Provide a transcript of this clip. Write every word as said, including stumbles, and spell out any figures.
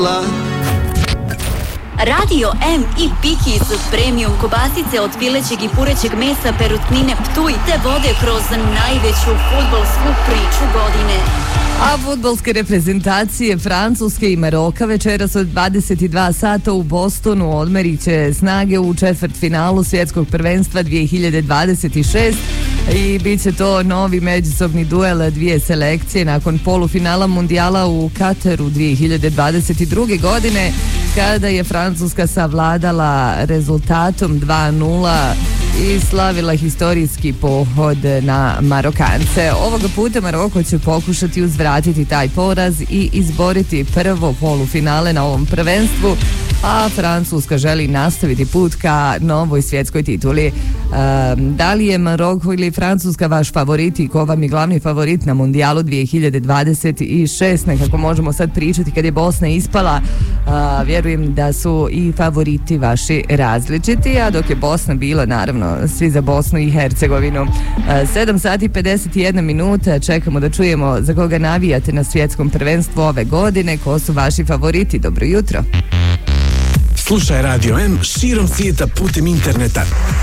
Radio M i Pikis premium kobasice od pilećeg i purećeg mesa perutnine Ptuj te vode kroz najveću fudbalsku priču godine. A fudbalske reprezentacije Francuske i Maroka večeras od dvadeset dva sata u Bostonu odmerit će snage u četvrtfinalu svjetskog prvenstva dvije hiljade dvadeset šest i bit će to novi međusobni duel dvije selekcije nakon polufinala mundijala u Kataru dvije hiljade dvadeset druge godine kada je Francuska savladala rezultatom dva nula i slavila historijski pohod na Marokance. Ovoga puta Maroko će pokušati uzvratiti taj poraz i izboriti prvo polufinale na ovom prvenstvu, a Francuska želi nastaviti put ka novoj svjetskoj tituli. E, da li je Maroko ili Francuska vaš favorit i ko vam je glavni favorit na mundijalu dvije hiljade dvadeset šest? Nekako možemo sad pričati kad je Bosna ispala. A, vjerujem da su i favoriti vaši različiti, a dok je Bosna bila, naravno, svi za Bosnu i Hercegovinu. A, sedam sati pedeset jedna minuta, čekamo da čujemo za koga navijate na svjetskom prvenstvu ove godine, ko su vaši favoriti. Dobro jutro. Slušaj Radio M širom svijeta putem interneta.